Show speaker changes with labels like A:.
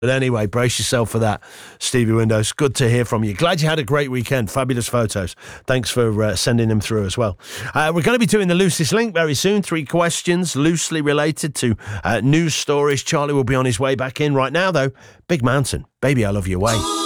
A: But anyway, brace yourself for that, Stevie Windows. Good to hear from you. Glad you had a great weekend. Fabulous photos. Thanks for sending them through as well. We're going to be doing the loosest link very soon. 3 questions loosely related to news stories. Charlie will be on his way back in right now, though. Big Mountain, Baby, I Love Your Way.